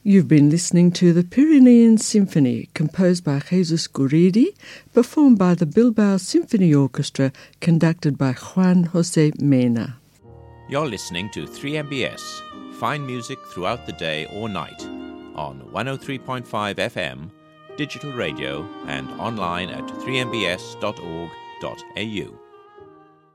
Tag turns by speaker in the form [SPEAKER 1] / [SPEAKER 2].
[SPEAKER 1] You've been listening to the Pyrenean Symphony, composed by Jesus Guridi, performed by the Bilbao Symphony Orchestra, conducted by Juan José Mena.
[SPEAKER 2] You're listening to 3MBS, fine music throughout the day or night, on 103.5 FM, digital radio, and online at 3mbs.org.au.